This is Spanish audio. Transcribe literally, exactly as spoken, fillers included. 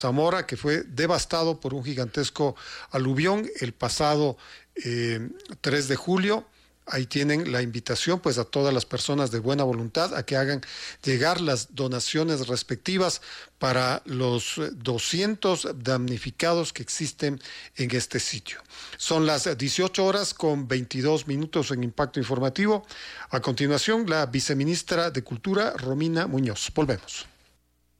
Zamora, que fue devastado por un gigantesco aluvión el pasado eh, tres de julio. Ahí tienen la invitación pues a todas las personas de buena voluntad a que hagan llegar las donaciones respectivas para los doscientos damnificados que existen en este sitio. Son las dieciocho horas con veintidós minutos en Impacto Informativo. A continuación, la viceministra de Cultura, Romina Muñoz. Volvemos.